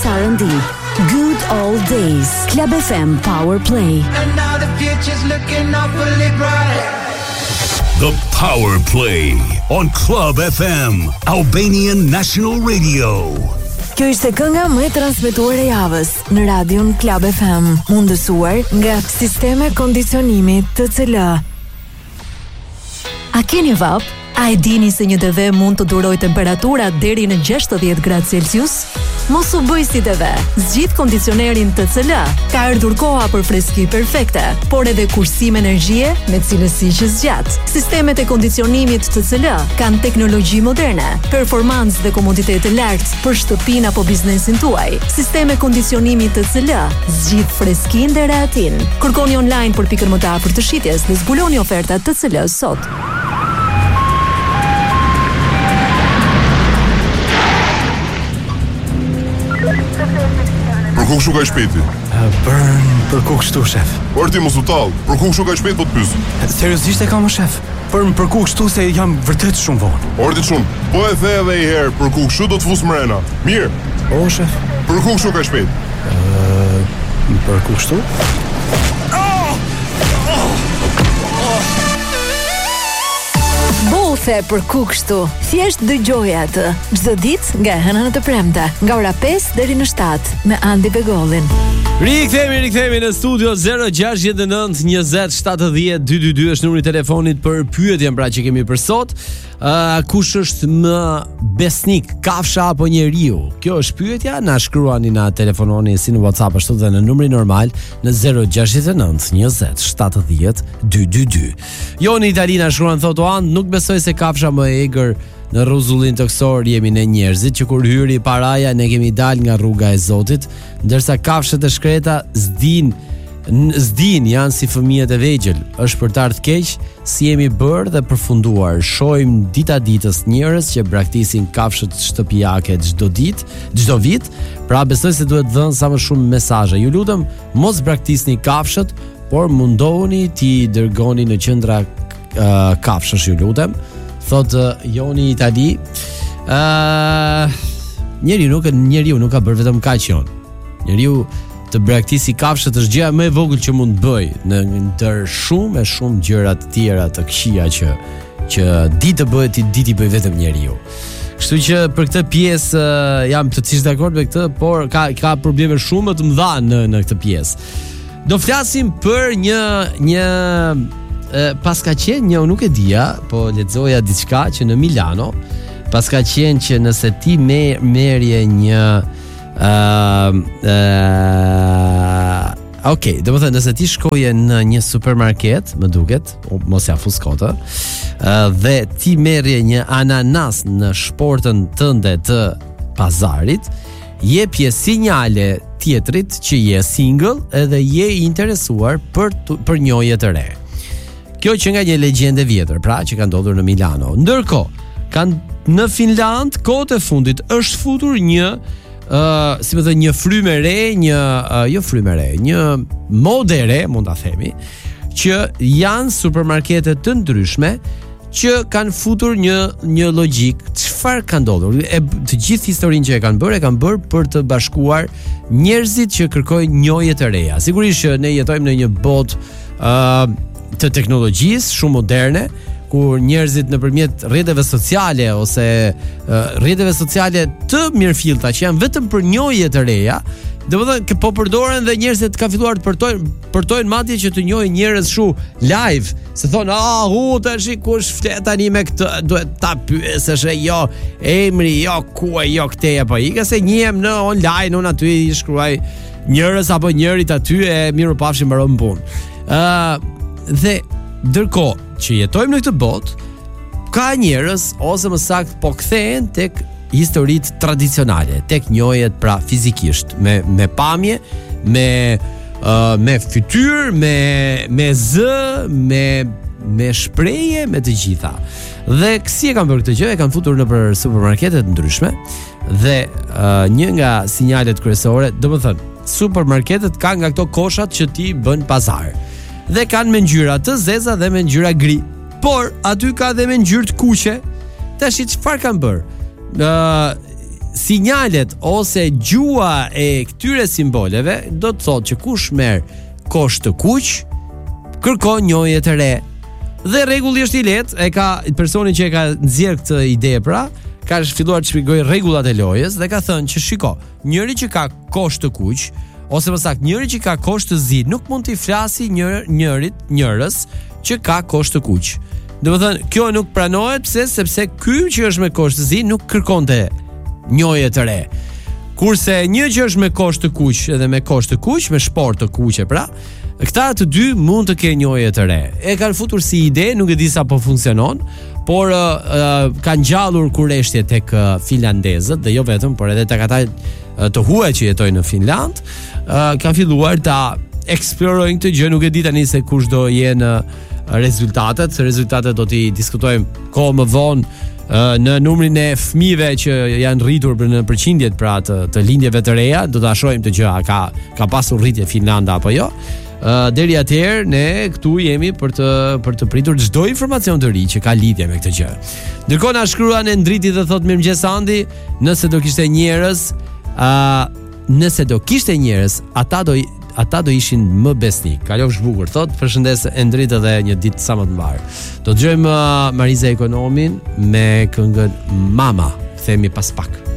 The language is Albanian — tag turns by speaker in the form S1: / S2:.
S1: R&B. Good Old Days. Club FM Power Play.
S2: And now the future's looking awfully bright.
S3: The Power Play on Club FM, Albanian National Radio.
S1: Kjo ishte kënga më e transmetuar e javës në radion Club FM, mundësuar nga Sisteme Kondicionimi TCL. A keni vap? A e dini se një TV mund të duroj temperatura deri në 60 gradë Celsius? Mos u bëj si TV. Zgjidh kondicionerin TCL. Ka ardhur koha për freski perfekte, por edhe kursim energjie me cilësi që zgjat. Sistemet e kondicionimit TCL kanë teknologji moderne, performancë dhe komoditet të lartë për shtëpinë apo biznesin tuaj. Sisteme kondicionimi TCL zgjidh freskinë dhe rehatin. Kërkoni online për pikën më të afërt të shitjes dhe zbuloni ofertat TCL sot.
S4: Për kuk shuka i shpeti?
S5: Për kuk shtu, shef.
S4: Por ti mos u tall, për kuk shuka i shpet po të pyes.
S5: Seriozisht e kam, shef. Për kuk shtu se jam vërtet shumë vonë.
S4: Orti shumë, po e the edhe i herë, për kuk shu do të fus mrena. Mirë.
S5: O, shef.
S4: Për kuk shuka i shpet?
S5: Për kuk shtu?
S1: Bothe për kukshtu. Thjesht dëgjoje atë. Çdo ditë nga e hëna në të premte, nga ora 5 deri në 7 me Andi Begollin.
S6: Rikthehemi në studio 069 20 70 222 është numri i telefonit për pyetjen pra që kemi për sot. Kush është më besnik, kafsha apo njeriu? Kjo është pyetja, na shkruani, na telefononi si në WhatsApp ashtu dhe në numrin normal në 069 20 70 222. Jo në Itali na shkruan thotë Oan, nuk besoj se kafsha më e egër në rrezullin toksor jemi ne njerëzit që kur hyri paraja ne kemi dal nga rruga e Zotit, ndërsa kafshët e shkreta zdin janë si fëmijët e vegjël. Është për të ardhur keq si jemi bërë dhe përfunduar. Shohim dita ditës njerëz që braktisin kafshët shtëpiake çdo vit, pra besoj se duhet dhënë sa më shumë mesazhe. Ju lutem mos braktisni kafshët, por mundohuni ti dërgoni në qendra kafshësh, ju lutem. Thot Joni Itali. Njeriu nuk ka bërë vetëm kaq jon. Njeriu të braktisi kafshët është gjëja më e vogël që mund të bëj në ndër shumë gjëra të tjera të këqija që ditë bëhet ditë i bëj vetëm njeriu. Kështu që për këtë pjesë jam të thjesht dakord me këtë, por ka probleme shumë më të mëdha në këtë pjesë. Do flasim për një paska qenë nuk e dija, po lexoja diçka që në Milano paska qenë që nëse ti merrje një do të thënë nëse ti shkoje në një supermarket, më duket, mos ja fus kota, dhe ti merrje një ananas në shportën tënde të pazarit, jepje sinjale tjetrit që je single edhe je interesuar për njohje të re. Kjo që nga një legjende vjetër, pra që ka ndodhur në Milano. Ndërkohë, në Finland, kohët e fundit është futur një një frymë re, një modë re, mund ta themi, që janë supermarkete të ndryshme që kanë futur një logjik. Çfarë ka ndodhur? Të gjithë historinë që e kanë bërë për të bashkuar njerëzit që kërkojnë njohje të reja. Sigurisht që ne jetojmë në një botë të teknologjisë shumë moderne, kur njerëzit nëpërmjet rrjeteve sociale ose rrjeteve sociale të mirëfillta që janë vetëm për njohje të reja, domethënë po përdoren dhe njerëzit ka filluar të përtojnë madje që të njohin njerëz shu live, se thonë tash kush flet tani me këtë, duhet ta pyesësh, jo emri, jo ku, jo këtë apo ika se njihem në online, unë aty i shkruaj njerëz apo njërit aty e mirupafshim mbaron punë. Dhe ndërkohë që jetojmë në këtë botë, ka njerëz ose më saktë po kthehen tek historitë tradicionale, tek njohjet pra fizikisht, me pamje, me fytyrë, me zë, me shprehje, me të gjitha. Dhe si e kanë bërë këtë gjë? E kanë futur nëpër supermarkete të ndryshme dhe një nga sinjalet kryesore, domethënë, supermarketet kanë nga këto koshat që ti bën pazar. Dhe kanë me ngjyra të zeza dhe me ngjyra gri. Por aty ka dhe me ngjyrë të kuqe. Tash çfarë kanë bërë? sinjalet ose gjua e këtyre simboleve do të thotë që kush merr kosh të kuq kërkon njohje të re. Dhe rregulli është i lehtë, e ka personi që e ka nxjerr këtë ide pra, ka filluar të shpjegojë rregullat e lojës dhe ka thënë që shiko, njëri që ka kosh të kuq ose më saktë njëri që ka kosh të zi nuk mund t'i flasi njërës që ka kosh të kuq. Domethënë, kjo nuk pranohet sepse ky që është me kosh të zi nuk kërkonte njohje të re. Kurse një që është me kosh të kuq edhe me kosh të kuq, me shport të kuqe pra, këta të dy mund të kenë njohje të re. E kanë futur si ide, nuk e di sa po funksionon, por kanë ngjallur kurreshtje tek finlandezët dhe jo vetëm, por edhe tek ata të huaj që jetojnë në Finland, kanë filluar ta eksplorojnë këtë gjë, nuk e di tani se kush do jenë rezultatet, se rezultatet do t'i diskutojmë kohë më vonë në numrin e fëmijëve që janë rritur në përqindjet pra të lindjeve të reja, do ta shohim të gjë ka pasur rritje Finlanda apo jo. Deri atëherë ne këtu jemi për të pritur çdo informacion të ri që ka lidhje me këtë gjë. Ndërkohë na shkruan në Ndriti dhe thotë mirëmëngjes Andi, nëse do kishte njerëz, ata do ishin më besnik. Kalofsh bukur, thot, përshëndes Endrit dhe një ditë sa më të mbar. Do dëgjojmë Mariza Ekonomin me këngën Mama. Kthehemi pas pak.